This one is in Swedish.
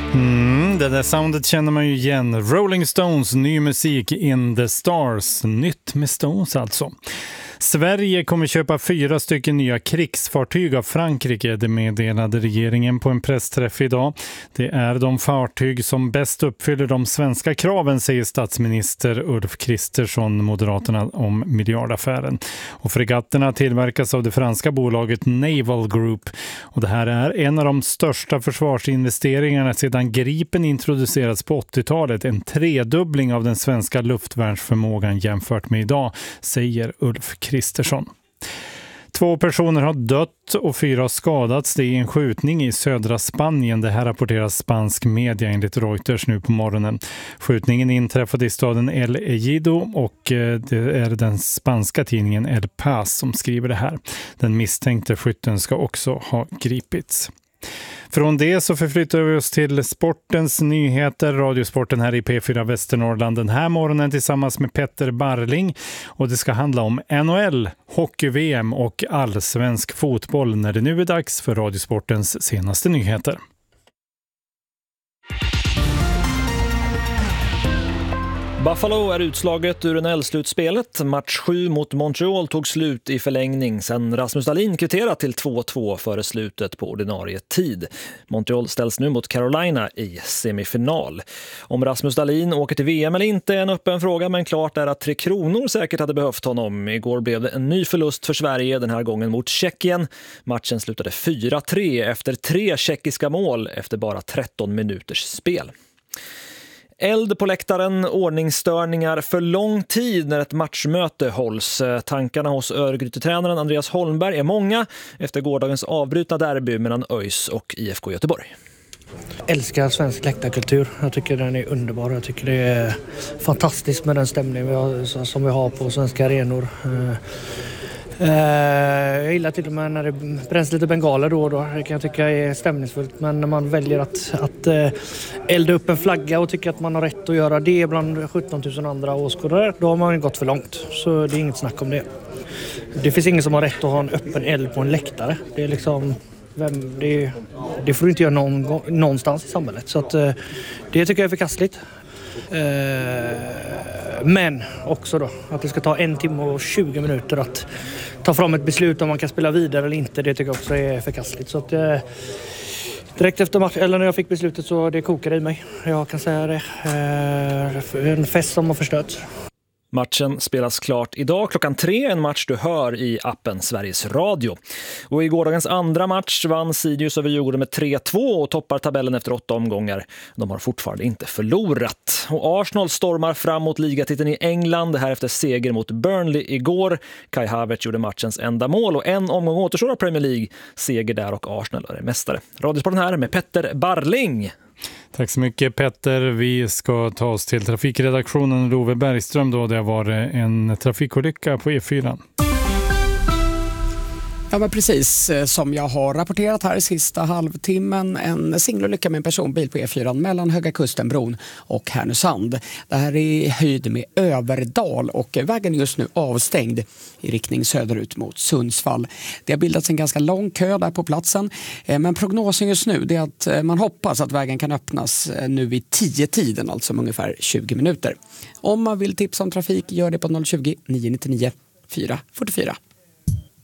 Det där soundet känner man ju igen. Rolling Stones, ny musik in the stars. Nytt med Stones alltså. Sverige kommer köpa 4 stycken nya krigsfartyg av Frankrike, det meddelade regeringen på en pressträff idag. Det är de fartyg som bäst uppfyller de svenska kraven, säger statsminister Ulf Kristersson, Moderaterna, om miljardaffären. Och fregatterna tillverkas av det franska bolaget Naval Group. Och det här är en av de största försvarsinvesteringarna sedan Gripen introducerats på 80-talet. En tredubbling av den svenska luftvärnsförmågan jämfört med idag, säger Ulf Kristersson. 2 personer har dött och 4 har skadats. Det är en skjutning i södra Spanien. Det här rapporteras spansk media enligt Reuters nu på morgonen. Skjutningen inträffade i staden El Ejido och det är den spanska tidningen El Paz som skriver det här. Den misstänkte skytten ska också ha gripits. Från det så förflyttar vi oss till sportens nyheter, radiosporten här i P4 Västernorrland den här morgonen tillsammans med Petter Barling. Och det ska handla om NHL, hockey-VM och allsvensk fotboll när det nu är dags för radiosportens senaste nyheter. Buffalo är utslaget ur NHL-slutspelet. Match 7 mot Montreal tog slut i förlängning sen Rasmus Dahlin kvitterat till 2-2 före slutet på ordinarie tid. Montreal ställs nu mot Carolina i semifinal. Om Rasmus Dahlin åker till VM eller inte är en öppen fråga, men klart är att 3 Kronor säkert hade behövt honom. Igår blev det en ny förlust för Sverige, den här gången mot Tjeckien. Matchen slutade 4-3 efter 3 tjeckiska mål efter bara 13 minuters spel. Eld på läktaren, ordningsstörningar för lång tid när ett matchmöte hålls. Tankarna hos Örgryte-tränaren Andreas Holmberg är många efter gårdagens avbrutna derby mellan ÖIS och IFK Göteborg. Jag älskar svensk läktarkultur. Jag tycker den är underbar. Jag tycker det är fantastiskt med den stämning som vi har på svenska arenor. Jag gillar till och med när det bränns lite bengaler då och då. Det kan jag tycka är stämningsfullt. Men när man väljer att elda upp en flagga och tycker att man har rätt att göra det bland 17 000 andra åskådare, då har man gått för långt. Så det är inget snack om det. Det finns ingen som har rätt att ha en öppen eld på en läktare. Det är liksom... Det får du inte göra någonstans i samhället. Så att, det tycker jag är förkastligt. Men också då att det ska ta 1 timme och 20 minuter att ta fram ett beslut om man kan spela vidare eller inte. Det tycker jag också är förkastligt. Så att direkt efter match, eller när jag fick beslutet, så det kokade i mig. Jag kan säga det. En fest som har förstörts. Matchen spelas klart idag klockan 3, en match du hör i appen Sveriges Radio. Och i gårdagens andra match vann Sirius över Djurgården med 3-2 och toppar tabellen efter 8 omgångar. De har fortfarande inte förlorat. Och Arsenal stormar fram mot ligatiteln i England, det här efter seger mot Burnley igår. Kai Havertz gjorde matchens enda mål och en omgång återstår av Premier League. Seger där och Arsenal är mästare. Radiosporten här med Petter Barling. Tack så mycket Petter. Vi ska ta oss till trafikredaktionen Love Bergström då. Det var en trafikolycka på E4. Ja, men precis som jag har rapporterat här i sista halvtimmen, en singelolycka med en personbil på E4 mellan Höga Kustenbron och Härnösand. Det här är i höjd med Överdal och vägen är just nu avstängd i riktning söderut mot Sundsvall. Det har bildats en ganska lång kö där på platsen, men prognosen just nu är att man hoppas att vägen kan öppnas nu vid 10-tiden, alltså om ungefär 20 minuter. Om man vill tipsa om trafik, gör det på 020 999 444.